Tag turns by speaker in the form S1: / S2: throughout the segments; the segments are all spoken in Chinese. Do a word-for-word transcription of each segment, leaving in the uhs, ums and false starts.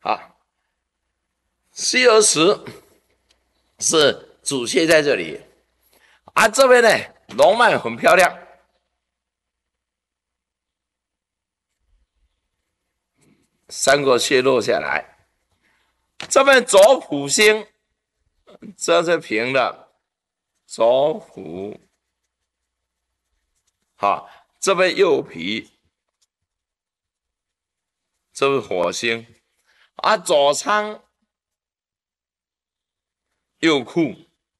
S1: 啊，西游池是主线在这里，啊，这边呢龙脉很漂亮，三个穴落下来，这边左辅星，这是平的，左辅，好，这边右脾，这是火星，啊，左仓右库，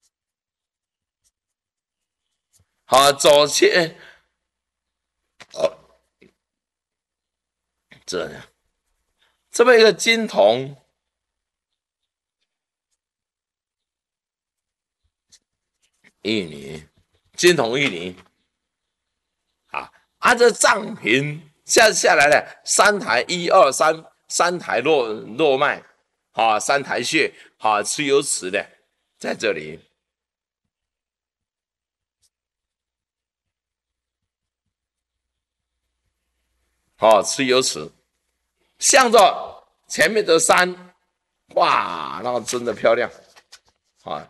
S1: 好，左切，哦，这样，这边一个金铜。玉女，金铜玉女，啊，按照藏品下下来了，三台一二三，三台络络脉，啊，三台穴，啊，蚩尤池的在这里，啊，蚩尤池，向着前面的山，哇，那真的漂亮，啊。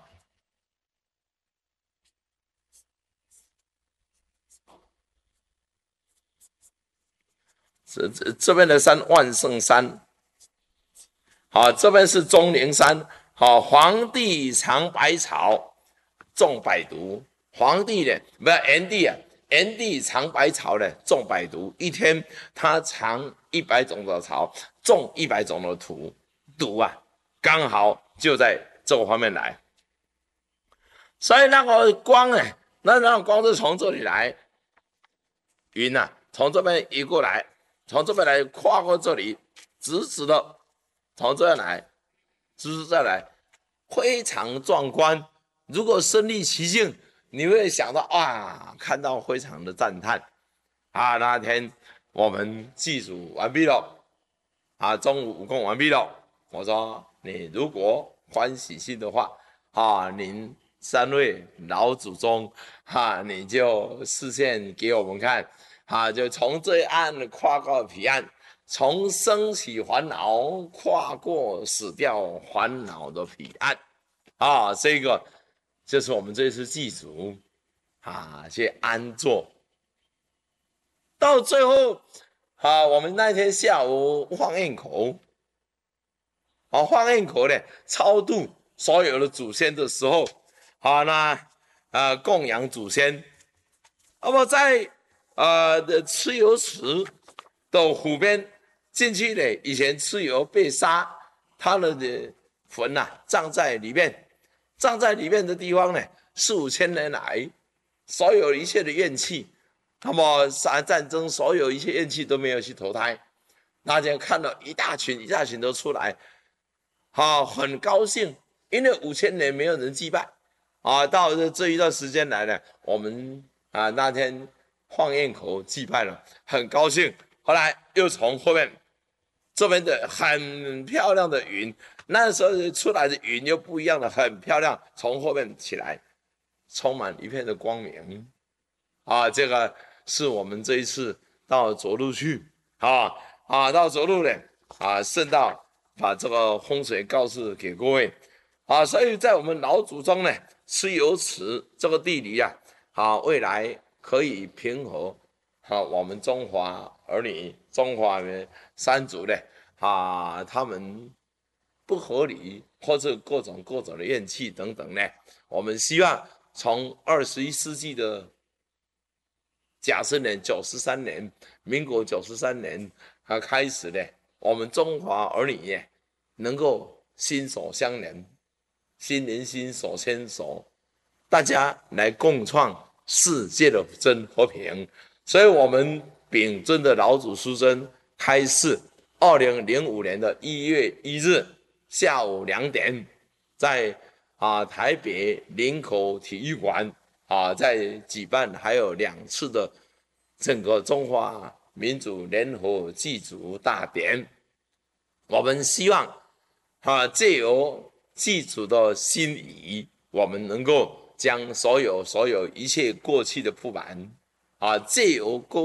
S1: 这这这边的山万圣山，好，这边是钟灵山，好，皇帝尝百草，种百毒。皇帝呢，不是炎帝啊，炎帝尝百草呢，种百毒。一天他尝一百种的草，种一百种的毒，毒啊，刚好就在这个方面来。所以那个光呢，那那个光是从这里来，云啊，从这边移过来。从这边来，跨过这里，直直的从这边来，直直再来，非常壮观。如果身临其境，你会想到啊，看到非常的赞叹啊。那天我们祭祖完毕了，啊，中午武功完毕了。我说你如果欢喜心的话，啊，您三位老祖宗，哈、啊，你就示现给我们看。啊，就从这一岸跨过彼岸，从生起烦恼跨过死掉烦恼的彼岸，啊，这个就是我们这次祭祖啊，去安坐。到最后，啊，我们那天下午放焰口，啊，放焰口呢，超度所有的祖先的时候，啊，那啊供养祖先，那么在。呃的蚩尤池的湖边进去呢，以前蚩尤被杀，他的坟呐、啊、葬在里面，葬在里面的地方呢，四五千年来，所有一切的怨气，那么战争所有一切怨气都没有去投胎，大家看到一大群一大群都出来，啊，很高兴，因为五千年没有人祭拜，啊，到这一段时间来呢，我们啊那天。放焰口祭拜了，很高兴。后来又从后面这边的很漂亮的云，那时候出来的云又不一样的，很漂亮，从后面起来，充满一片的光明。啊，这个是我们这一次到涿鹿去，啊啊，到涿鹿呢，啊，顺道把这个风水告示给各位，啊，所以在我们老祖宗呢，蚩尤池这个地理啊，啊，未来。可以平和，哈、啊，我们中华儿女、中华人三族的啊，他们不合理或者各种各种的怨气等等呢，我们希望从二十一世纪的甲申年九十三年，民国九十三年啊开始呢，我们中华儿女呢能够心手相连，心连心，手牵手，大家来共创。世界的真和平，所以我们秉尊的老祖师尊开示，二零零五年的一月一日下午两点，在啊台北林口体育馆啊在举办，还有两次的整个中华民族联合祭祖大典。我们希望啊借由祭祖的心意，我们能够。将所有所有一切过去的不满啊，借由过